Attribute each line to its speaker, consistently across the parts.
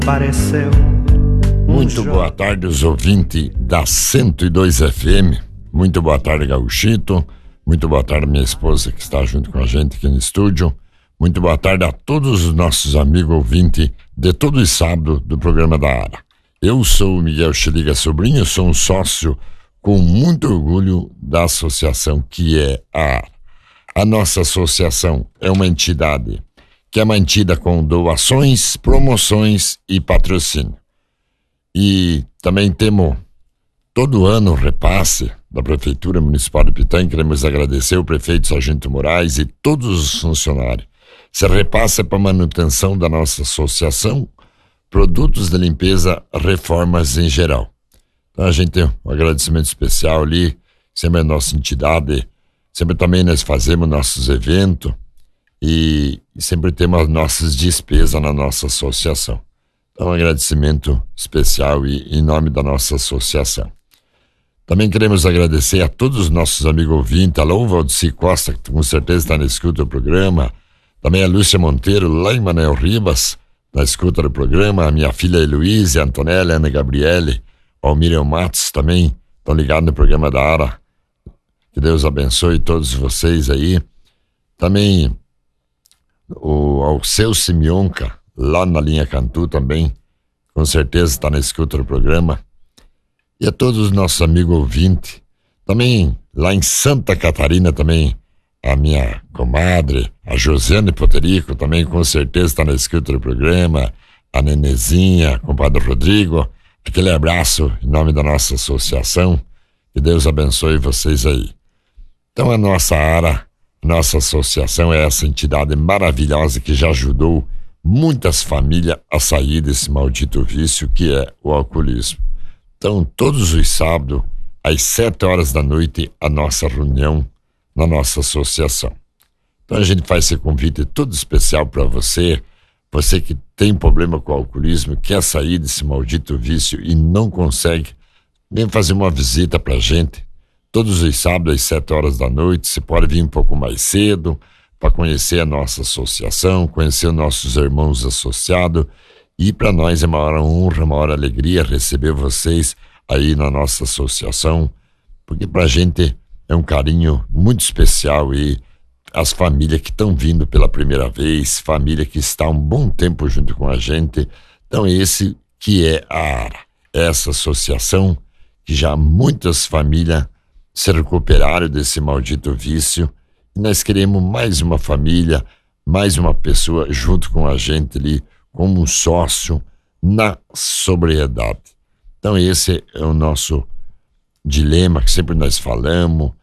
Speaker 1: pareceu.
Speaker 2: Muito boa tarde, os ouvintes da 102 FM. Muito boa tarde, Gauchito. Muito boa tarde, minha esposa que está junto com a gente aqui no estúdio. Muito boa tarde a todos os nossos amigos ouvintes de todo o sábado do programa da ARA. Eu sou o Miguel Cheliga Sobrinho, sou um sócio com muito orgulho da associação que é a ARA. A nossa associação é uma entidade que é mantida com doações, promoções e patrocínio. E também temos todo ano repasse da Prefeitura Municipal de Pitanga. Queremos agradecer o prefeito Sargento Moraes e todos os funcionários. Esse repasse é para manutenção da nossa associação, produtos de limpeza, reformas em geral. Então a gente tem um agradecimento especial ali, sempre a nossa entidade, sempre também nós fazemos nossos eventos e sempre temos as nossas despesas na nossa associação. Então um agradecimento especial e em nome da nossa associação. Também queremos agradecer a todos os nossos amigos ouvintes, alô Valdeci Costa, que com certeza está na escuta do programa, também a Lúcia Monteiro, lá em Manuel Ribas, na escuta do programa, a minha filha Heloísa, a Antonella, a Ana Gabriele, o Miriam Matos também estão ligados no programa da ARA. Que Deus abençoe todos vocês aí. Também o Alceu Simeonca, lá na linha Cantu também, com certeza está na escuta do programa. E a todos os nossos amigos ouvintes. Também lá em Santa Catarina também, a minha comadre, a Josiane Poterico, também com certeza está na escuta do programa. A Nenezinha, compadre Rodrigo. Aquele abraço em nome da nossa associação. Que Deus abençoe vocês aí. Então a nossa ARA, nossa associação é essa entidade maravilhosa que já ajudou muitas famílias a sair desse maldito vício que é o alcoolismo. Então todos os sábados, às 7 horas da noite, a nossa reunião na nossa associação. Então a gente faz esse convite todo especial para você, você que tem problema com o alcoolismo, quer sair desse maldito vício e não consegue, vem fazer uma visita pra gente. Todos os sábados, às 7 horas da noite, você pode vir um pouco mais cedo para conhecer a nossa associação, conhecer os nossos irmãos associados. E para nós é uma maior honra, uma maior alegria receber vocês aí na nossa associação, porque pra gente é um carinho muito especial e as famílias que estão vindo pela primeira vez, família que está um bom tempo junto com a gente. Então esse que é a ARA, essa associação que já muitas famílias se recuperaram desse maldito vício. E nós queremos mais uma família, mais uma pessoa junto com a gente ali, como um sócio na sobriedade. Então esse é o nosso dilema que sempre nós falamos,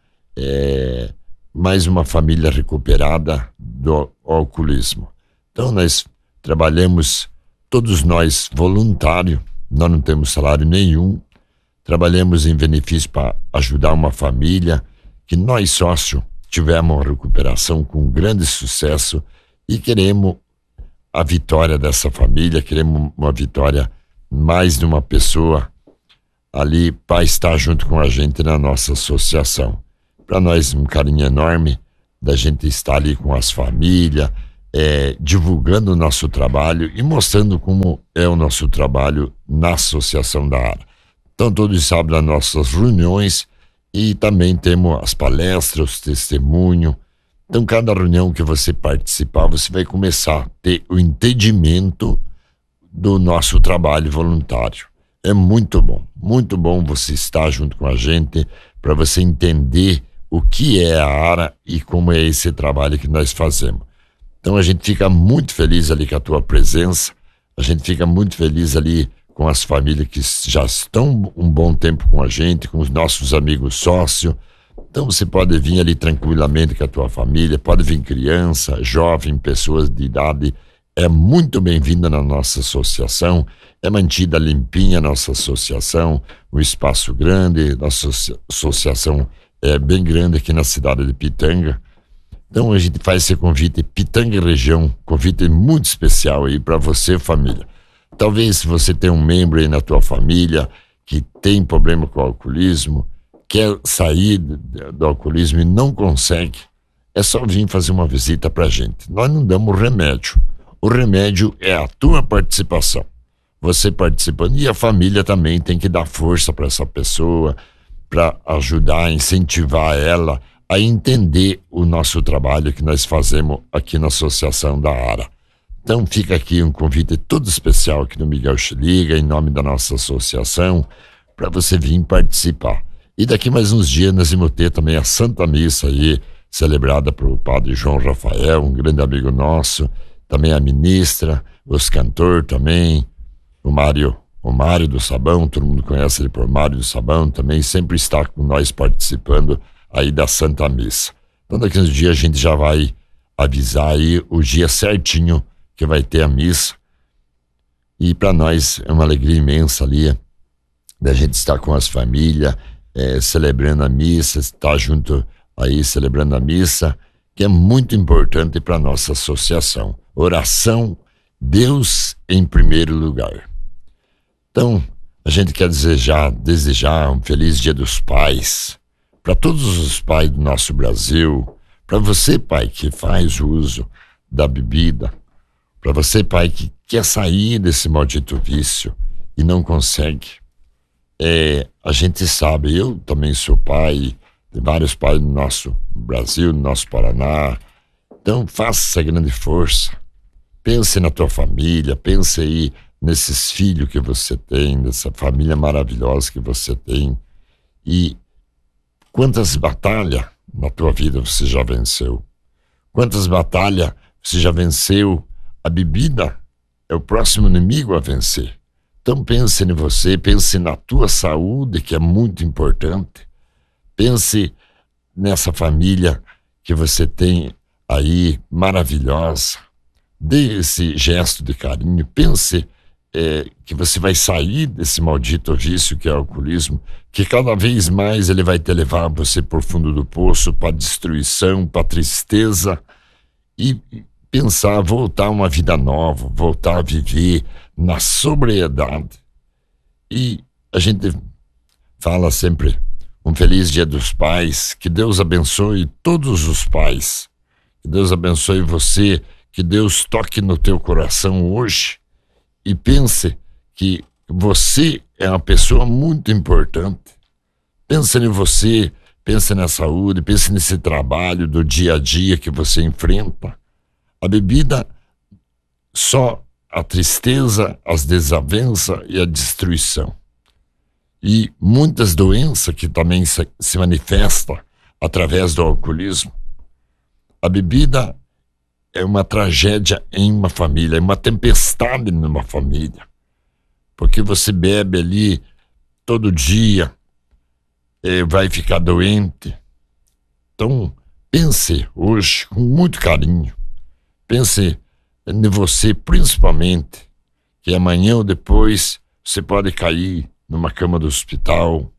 Speaker 2: mais uma família recuperada do alcoolismo. Então nós trabalhamos, todos nós voluntários, nós não temos salário nenhum, trabalhamos em benefício para ajudar uma família que nós sócios tivemos uma recuperação com grande sucesso e queremos a vitória dessa família, queremos uma vitória mais de uma pessoa ali para estar junto com a gente na nossa associação. Para nós um carinho enorme da gente estar ali com as famílias, divulgando o nosso trabalho e mostrando como é o nosso trabalho na associação da ARA. Então todos os sábados as nossas reuniões e também temos as palestras, os testemunhos. Então cada reunião que você participar, você vai começar a ter o entendimento do nosso trabalho voluntário. É muito bom você estar junto com a gente para você entender o que é a ARA e como é esse trabalho que nós fazemos. Então a gente fica muito feliz ali com a tua presença, a gente fica muito feliz ali com as famílias que já estão um bom tempo com a gente, com os nossos amigos sócios. Então você pode vir ali tranquilamente com a tua família, pode vir criança, jovem, pessoas de idade, é muito bem-vinda na nossa associação, é mantida limpinha a nossa associação, um espaço grande, nossa associação é bem grande aqui na cidade de Pitanga. Então a gente faz esse convite, Pitanga e região, convite muito especial aí para você, família. Talvez se você tem um membro aí na tua família que tem problema com o alcoolismo, quer sair do alcoolismo e não consegue, é só vir fazer uma visita pra gente. Nós não damos remédio. O remédio é a tua participação. você participando. E a família também tem que dar força para essa pessoa, para ajudar, incentivar ela a entender o nosso trabalho que nós fazemos aqui na Associação da ARA. Então fica aqui um convite todo especial aqui do Miguel Chiliga, em nome da nossa associação, para você vir participar. E daqui mais uns dias nós vamos ter também a Santa Missa aí, celebrada pelo Padre João Rafael, um grande amigo nosso, também a ministra, os cantores também, o Mário do Sabão, todo mundo conhece ele por Mário do Sabão, também sempre está com nós participando aí da Santa Missa. Então daqui uns dias a gente já vai avisar aí o dia certinho que vai ter a missa. E para nós é uma alegria imensa ali da gente estar com as famílias, celebrando a missa, estar junto aí celebrando a missa, que é muito importante para a nossa associação. Oração, Deus em primeiro lugar. Então, a gente quer desejar um feliz Dia dos Pais para todos os pais do nosso Brasil, para você, pai, que faz uso da bebida, para você, pai, que quer sair desse maldito vício e não consegue. A gente sabe, eu também sou pai, tem vários pais no nosso Brasil, no nosso Paraná. Então, faça essa grande força. Pense na tua família, pense aí nesses filhos que você tem, nessa família maravilhosa que você tem. E quantas batalhas na tua vida você já venceu? Quantas batalhas você já venceu? A bebida é o próximo inimigo a vencer. Então pense em você, pense na tua saúde, que é muito importante. Pense nessa família que você tem aí, maravilhosa. Dê esse gesto de carinho. Pense que você vai sair desse maldito vício que é o alcoolismo, que cada vez mais ele vai te levar você por fundo do poço, para destruição, para tristeza, e pensar, voltar a uma vida nova, voltar a viver na sobriedade. E a gente fala sempre, um feliz Dia dos Pais, que Deus abençoe todos os pais, que Deus abençoe você, que Deus toque no teu coração hoje e pense que você é uma pessoa muito importante. Pense em você, pense na saúde, pense nesse trabalho do dia a dia que você enfrenta. A bebida, só a tristeza, as desavenças e a destruição. E muitas doenças que também se manifestam através do alcoolismo. A bebida é uma tragédia em uma família, é uma tempestade numa família. Porque você bebe ali todo dia, vai ficar doente. Então, pense hoje com muito carinho. Pense em você principalmente, que amanhã ou depois você pode cair numa cama do hospital.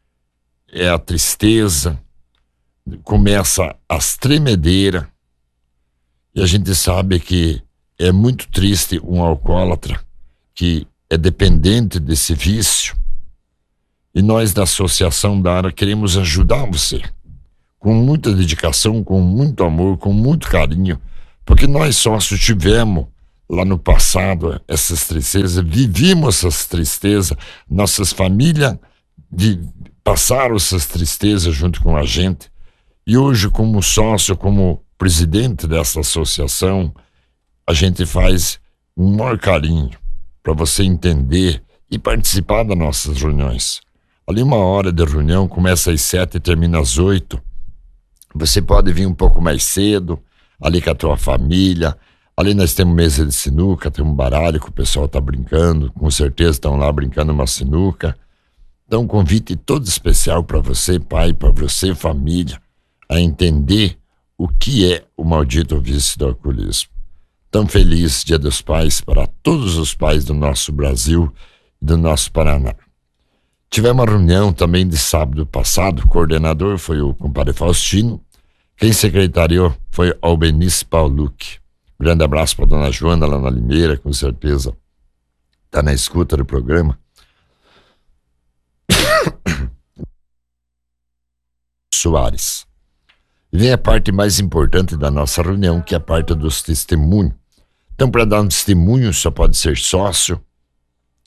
Speaker 2: É a tristeza, começa as tremedeiras. E a gente sabe que é muito triste um alcoólatra que é dependente desse vício. E nós da Associação da ARA queremos ajudar você com muita dedicação, com muito amor, com muito carinho, porque nós sócios tivemos lá no passado essas tristezas, vivimos essas tristezas, nossas famílias passaram essas tristezas junto com a gente. E hoje, como sócio, como presidente dessa associação, a gente faz um maior carinho para você entender e participar das nossas reuniões. Ali 1 hora de reunião, começa às 7 e termina às 8. Você pode vir um pouco mais cedo, ali com a tua família. Ali nós temos mesa de sinuca, temos um baralho que o pessoal está brincando, com certeza estão lá brincando uma sinuca. Então, um convite todo especial para você, pai, para você, família, a entender o que é o maldito vício do alcoolismo. Tão feliz Dia dos Pais para todos os pais do nosso Brasil e do nosso Paraná. Tivemos uma reunião também de sábado passado, o coordenador foi o compadre Faustino, quem secretariou foi Albenice Paulucci. Grande abraço para dona Joana lá na Limeira, com certeza está na escuta do programa. Soares. E vem a parte mais importante da nossa reunião, que é a parte dos testemunhos. Então, para dar um testemunho, só pode ser sócio,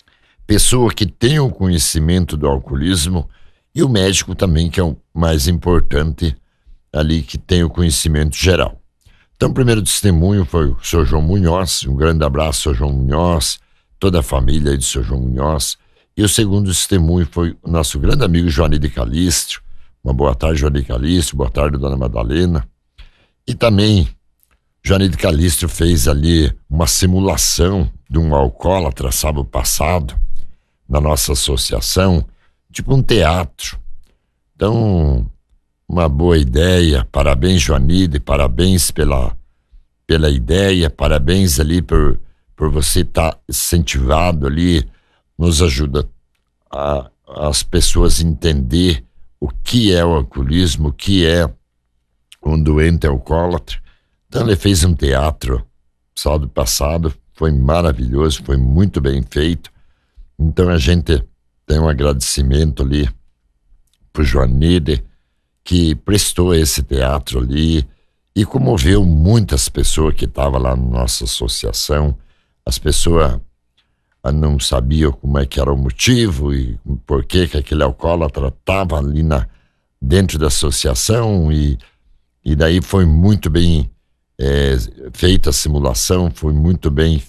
Speaker 2: pessoa que tem o conhecimento do alcoolismo e o médico também, que é o mais importante ali, que tem o conhecimento geral. Então, o primeiro testemunho foi o Sr. João Munhoz, um grande abraço, Sr. João Munhoz, toda a família aí do Sr. João Munhoz. E o segundo testemunho foi o nosso grande amigo Joani de Calistro. Uma boa tarde, Joani de Calistro, boa tarde, Dona Madalena. E também, Joani de Calistro fez ali uma simulação de um alcoólatra sábado passado, na nossa associação, tipo um teatro. Então, uma boa ideia, parabéns, Joanide, parabéns pela ideia, parabéns ali por você estar incentivado ali, nos ajuda as pessoas a entender o que é o alcoolismo, o que é um doente alcoólatra. Então ele fez um teatro sábado passado, foi maravilhoso, foi muito bem feito. Então a gente tem um agradecimento ali pro Joanide, que prestou esse teatro ali e comoveu muitas pessoas que estavam lá na nossa associação. As pessoas não sabiam como é que era o motivo e por que aquele alcoólatra estava ali dentro da associação, e daí foi muito bem feita a simulação, foi muito bem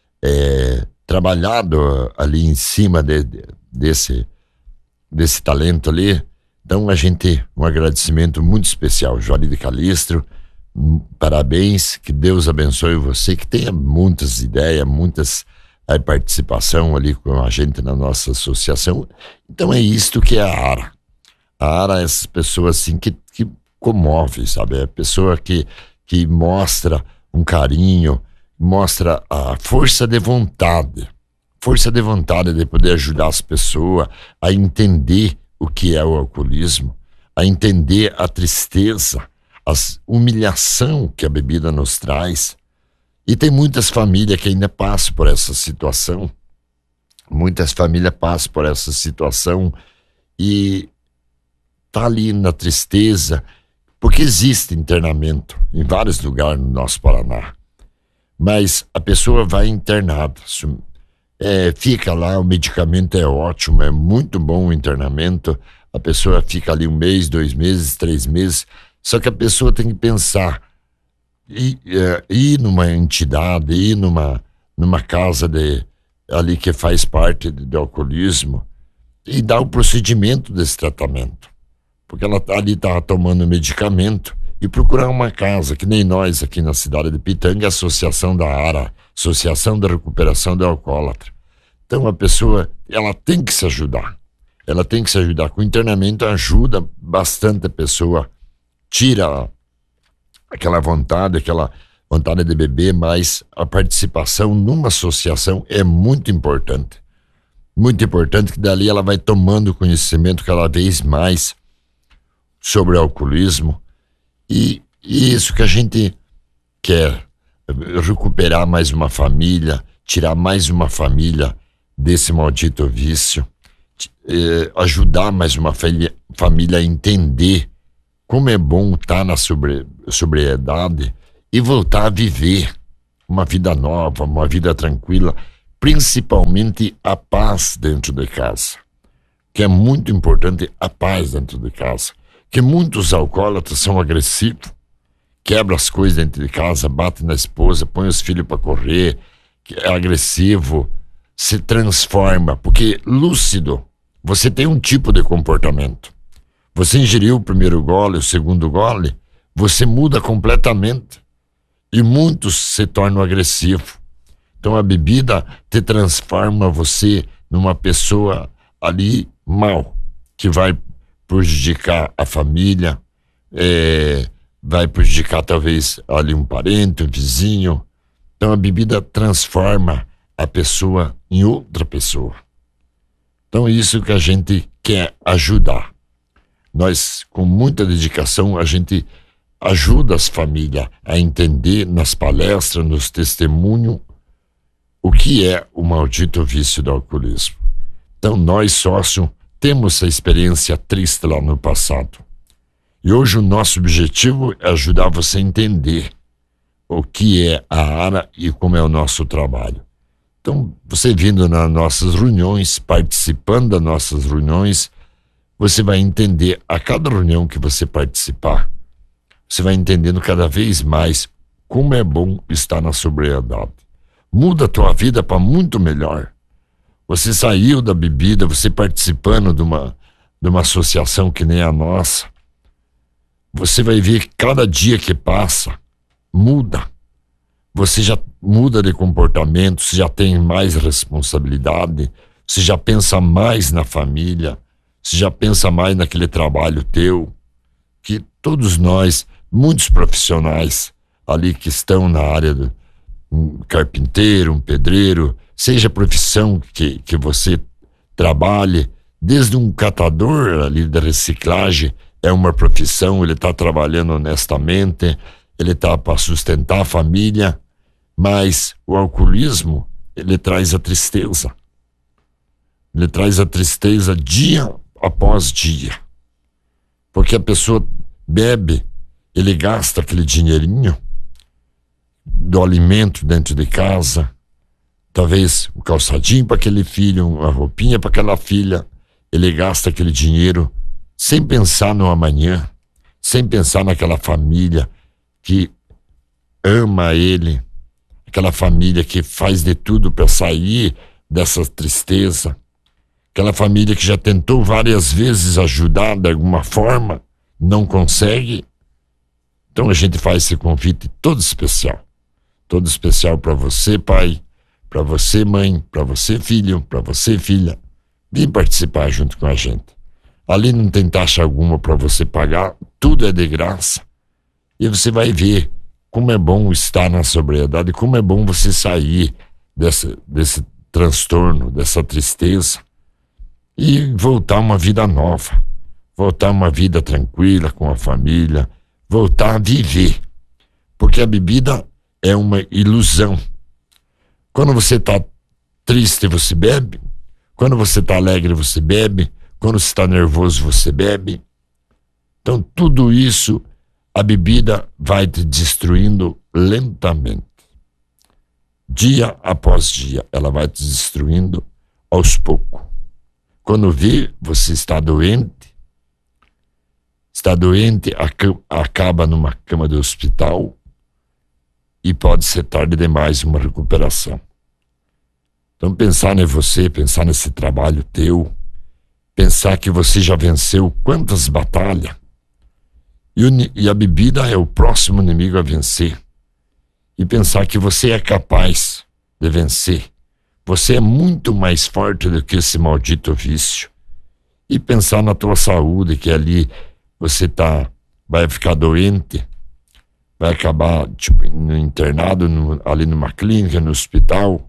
Speaker 2: trabalhado ali em cima desse talento ali. Então um agradecimento muito especial, Joani de Calistro, parabéns, que Deus abençoe você, que tenha muitas ideias, muitas participação ali com a gente na nossa associação. Então é isto que é a ARA. A ARA é essas pessoas assim que comove, sabe? É a pessoa que mostra um carinho, mostra a força de vontade de poder ajudar as pessoas a entender o que é o alcoolismo, a entender a tristeza, a humilhação que a bebida nos traz. E tem muitas famílias que ainda passam por essa situação. Muitas famílias passam por essa situação e tá ali na tristeza, porque existe internamento em vários lugares no nosso Paraná. Mas a pessoa vai internada, fica lá, o medicamento é ótimo, é muito bom o internamento, a pessoa fica ali 1 mês, 2 meses, 3 meses, só que a pessoa tem que pensar, ir numa entidade, ir numa casa ali que faz parte do alcoolismo e dar o procedimento desse tratamento, porque ela ali está tomando medicamento, e procurar uma casa, que nem nós aqui na cidade de Pitanga, a Associação da ARA, Associação da Recuperação do Alcoólatra. Então a pessoa, ela tem que se ajudar. Ela tem que se ajudar. Com o internamento ajuda bastante a pessoa, tira aquela vontade de beber, mas a participação numa associação é muito importante. Muito importante, que dali ela vai tomando conhecimento cada vez mais sobre o alcoolismo. E isso que a gente quer, recuperar mais uma família, tirar mais uma família desse maldito vício, ajudar mais uma família a entender como é bom estar na sobriedade e voltar a viver uma vida nova, uma vida tranquila, principalmente a paz dentro de casa, que é muito importante, a paz dentro de casa. Que muitos alcoólatras são agressivos, quebra as coisas dentro de casa, bate na esposa, põe os filhos para correr, é agressivo, se transforma, porque lúcido, você tem um tipo de comportamento. Você ingeriu o primeiro gole, o segundo gole, você muda completamente, e muitos se tornam agressivos. Então a bebida te transforma você numa pessoa ali mal, que vai prejudicar a família, vai prejudicar talvez ali um parente, um vizinho. Então a bebida transforma a pessoa em outra pessoa. Então isso que a gente quer ajudar. Nós, com muita dedicação, a gente ajuda as famílias a entender nas palestras, nos testemunhos, o que é o maldito vício do alcoolismo. Então nós, sócios, temos essa experiência triste lá no passado. E hoje o nosso objetivo é ajudar você a entender o que é a ARA e como é o nosso trabalho. Então, você vindo nas nossas reuniões, participando das nossas reuniões, você vai entender a cada reunião que você participar, você vai entendendo cada vez mais como é bom estar na sobriedade. Muda a tua vida para muito melhor. Você saiu da bebida, você participando de uma associação que nem a nossa, você vai ver que cada dia que passa, muda. Você já muda de comportamento, você já tem mais responsabilidade, você já pensa mais na família, você já pensa mais naquele trabalho teu, que todos nós, muitos profissionais ali que estão na área do um carpinteiro, um pedreiro, seja a profissão que você trabalhe, desde um catador ali da reciclagem, é uma profissão, ele está trabalhando honestamente, ele está para sustentar a família, mas o alcoolismo, ele traz a tristeza. Ele traz a tristeza dia após dia. Porque a pessoa bebe, ele gasta aquele dinheirinho do alimento dentro de casa, talvez o calçadinho para aquele filho, uma roupinha para aquela filha, ele gasta aquele dinheiro sem pensar no amanhã, sem pensar naquela família que ama ele, aquela família que faz de tudo para sair dessa tristeza, aquela família que já tentou várias vezes ajudar de alguma forma, não consegue. Então a gente faz esse convite todo especial para você, pai, para você, mãe, para você, filho, para você, filha. Vem participar junto com a gente. Ali não tem taxa alguma para você pagar, tudo é de graça. E você vai ver como é bom estar na sobriedade, como é bom você sair desse transtorno, dessa tristeza e voltar a uma vida nova, voltar a uma vida tranquila com a família, voltar a viver. Porque a bebida é uma ilusão. Quando você está triste, você bebe. Quando você está alegre, você bebe. Quando você está nervoso, você bebe. Então, tudo isso, a bebida vai te destruindo lentamente. Dia após dia, ela vai te destruindo aos poucos. Quando vê, você está doente, acaba numa cama de hospital e pode ser tarde demais uma recuperação. Então, pensar em você, pensar nesse trabalho teu, pensar que você já venceu quantas batalhas, e a bebida é o próximo inimigo a vencer. E pensar que você é capaz de vencer. Você é muito mais forte do que esse maldito vício. E pensar na tua saúde, que ali você vai ficar doente, vai acabar internado ali numa clínica, no hospital,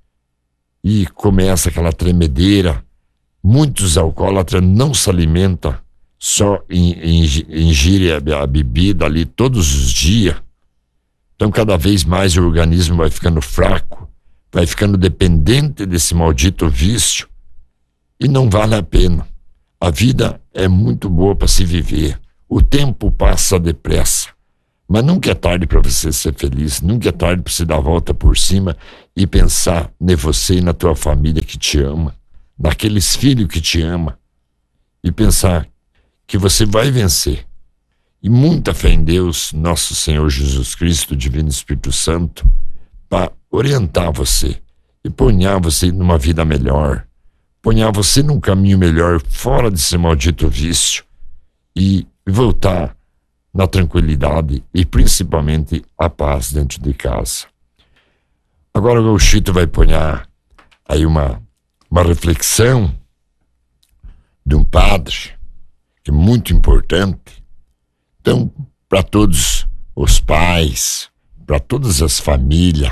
Speaker 2: e começa aquela tremedeira. Muitos alcoólatras não se alimentam, só ingere a bebida ali todos os dias. Então, cada vez mais o organismo vai ficando fraco, vai ficando dependente desse maldito vício, e não vale a pena. A vida é muito boa para se viver. O tempo passa depressa, mas nunca é tarde para você ser feliz, nunca é tarde para você dar a volta por cima e pensar em você e na tua família que te ama, naqueles filhos que te ama, e pensar que você vai vencer. E muita fé em Deus, nosso Senhor Jesus Cristo, Divino Espírito Santo, para orientar você e ponhar você numa vida melhor, ponhar você num caminho melhor, fora desse maldito vício, e voltar na tranquilidade e principalmente a paz dentro de casa. Agora o Gauchito vai ponhar aí uma reflexão de um padre, que é muito importante. Então, para todos os pais, para todas as famílias,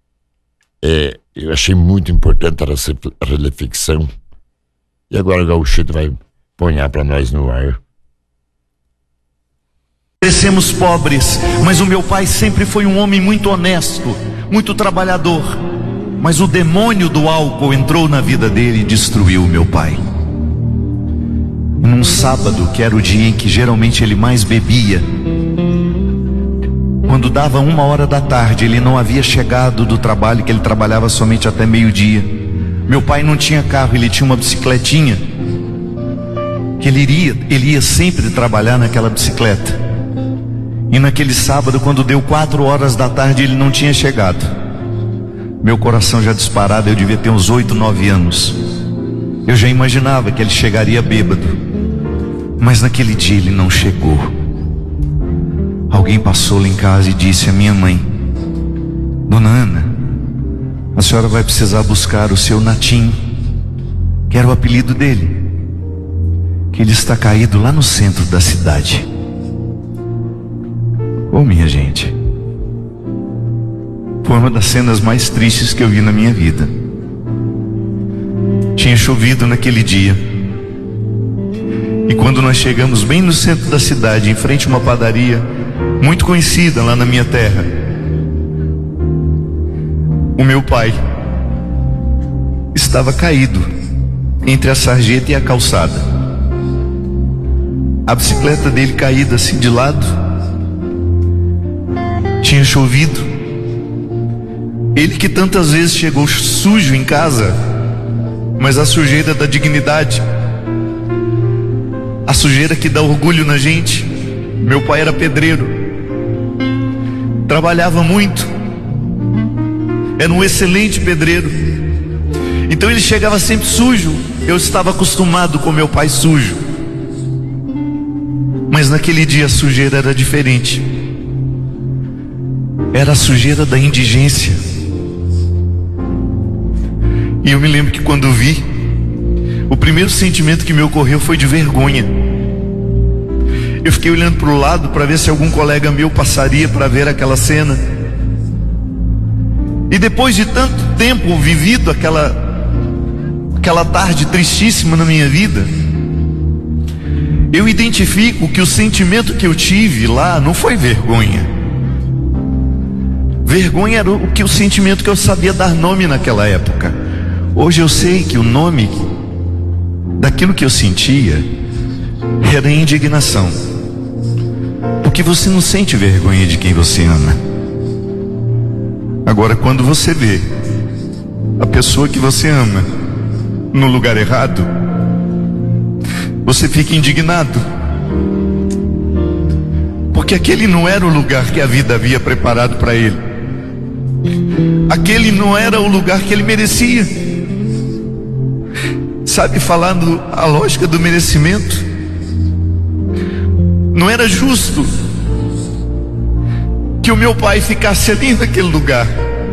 Speaker 2: eu achei muito importante essa reflexão. E agora o Gauchito vai ponhar para nós no ar.
Speaker 1: Crescemos pobres, mas o meu pai sempre foi um homem muito honesto, muito trabalhador. Mas o demônio do álcool entrou na vida dele e destruiu o meu pai. E num sábado, que era o dia em que geralmente ele mais bebia, Quando dava 1h da tarde, ele não havia chegado do trabalho, que ele trabalhava somente até meio-dia. Meu pai não tinha carro, ele tinha uma bicicletinha, que ele ia sempre trabalhar naquela bicicleta. E naquele sábado, quando deu 4h da tarde, ele não tinha chegado. Meu coração já disparado, eu devia ter uns 8, 9 anos. Eu já imaginava que ele chegaria bêbado. Mas naquele dia ele não chegou. Alguém passou lá em casa e disse à minha mãe: Dona Ana, a senhora vai precisar buscar o seu Natinho, que era o apelido dele, que ele está caído lá no centro da cidade. Oh, minha gente, foi uma das cenas mais tristes que eu vi na minha vida. Tinha chovido naquele dia, e quando nós chegamos bem no centro da cidade, em frente a uma padaria muito conhecida lá na minha terra, o meu pai estava caído entre a sarjeta e a calçada. A bicicleta dele caída assim de lado. Tinha chovido. Ele que tantas vezes chegou sujo em casa, mas a sujeira da dignidade, a sujeira que dá orgulho na gente. Meu pai era pedreiro, trabalhava muito, era um excelente pedreiro. Então ele chegava sempre sujo. Eu estava acostumado com meu pai sujo, mas naquele dia a sujeira era diferente. Era a sujeira da indigência. E eu me lembro que quando vi, o primeiro sentimento que me ocorreu foi de vergonha. Eu fiquei olhando para o lado para ver se algum colega meu passaria para ver aquela cena. E depois de tanto tempo vivido aquela tarde tristíssima na minha vida, eu identifico que o sentimento que eu tive lá não foi vergonha. Vergonha era o sentimento que eu sabia dar nome naquela época. Hoje eu sei que o nome daquilo que eu sentia era indignação. Porque você não sente vergonha de quem você ama. Agora, quando você vê a pessoa que você ama no lugar errado, você fica indignado. Porque aquele não era o lugar que a vida havia preparado para ele. Aquele não era o lugar que ele merecia. Sabe, falando a lógica do merecimento, não era justo que o meu pai ficasse ali naquele lugar.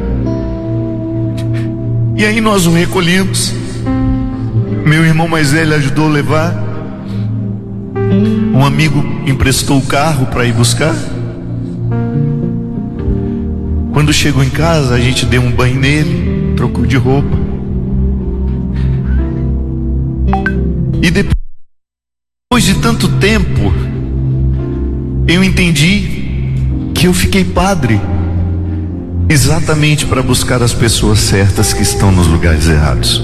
Speaker 1: E aí nós o recolhemos. Meu irmão mais velho ajudou a levar. Um amigo emprestou o carro para ir buscar. Quando chegou em casa, a gente deu um banho nele, trocou de roupa. E depois de tanto tempo, eu entendi que eu fiquei padre exatamente para buscar as pessoas certas que estão nos lugares errados.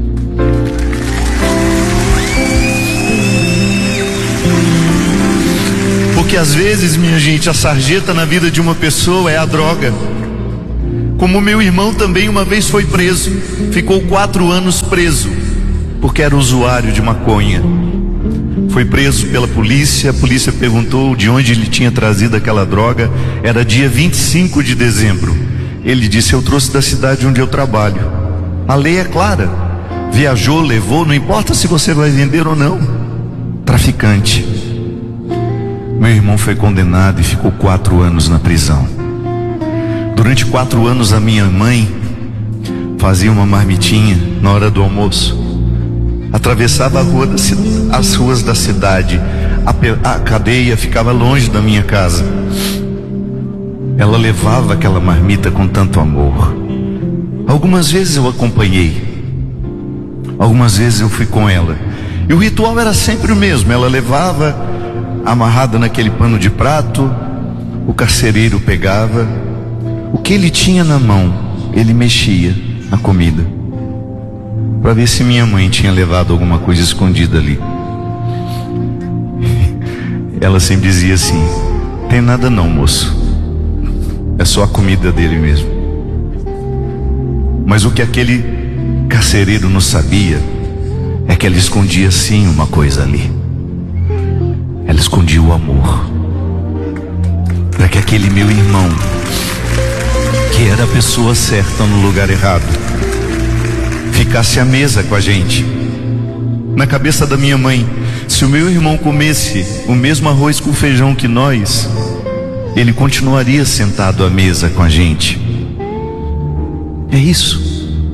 Speaker 1: Porque às vezes, minha gente, a sarjeta na vida de uma pessoa é a droga. Como meu irmão também uma vez foi preso, ficou 4 anos preso, porque era usuário de maconha. Foi preso pela polícia, a polícia perguntou de onde ele tinha trazido aquela droga. Era dia 25 de dezembro. Ele disse: eu trouxe da cidade onde eu trabalho. A lei é clara. Viajou, levou, não importa se você vai vender ou não. Traficante. Meu irmão foi condenado e ficou 4 anos na prisão. Durante 4 anos a minha mãe fazia uma marmitinha na hora do almoço. Atravessava as ruas da cidade. A cadeia ficava longe da minha casa. Ela levava aquela marmita com tanto amor. Algumas vezes eu acompanhei, algumas vezes eu fui com ela. E o ritual era sempre o mesmo. Ela levava amarrada naquele pano de prato. O carcereiro pegava o que ele tinha na mão, ele mexia na comida, para ver se minha mãe tinha levado alguma coisa escondida ali. Ela sempre dizia assim: tem nada não, moço, é só a comida dele mesmo. Mas o que aquele carcereiro não sabia é que ela escondia sim uma coisa ali. Ela escondia o amor, para que aquele meu irmão, que era a pessoa certa no lugar errado, ficasse à mesa com a gente. Na cabeça da minha mãe, se o meu irmão comesse o mesmo arroz com feijão que nós, ele continuaria sentado à mesa com a gente. É isso.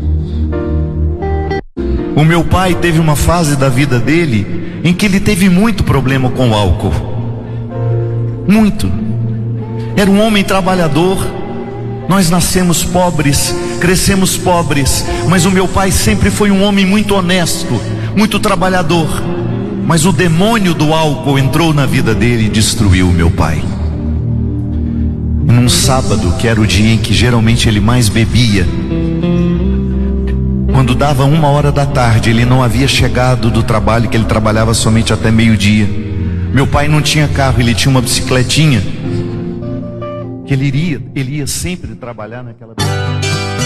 Speaker 1: O meu pai teve uma fase da vida dele em que ele teve muito problema com o álcool. Muito. Era um homem trabalhador. Nós nascemos pobres, crescemos pobres, mas o meu pai sempre foi um homem muito honesto, muito trabalhador. Mas o demônio do álcool entrou na vida dele e destruiu o meu pai. E num sábado, que era o dia em que geralmente ele mais bebia, quando dava 1h da tarde, ele não havia chegado do trabalho, que ele trabalhava somente até meio-dia. Meu pai não tinha carro, ele tinha uma bicicletinha, que ele ia sempre trabalhar naquela...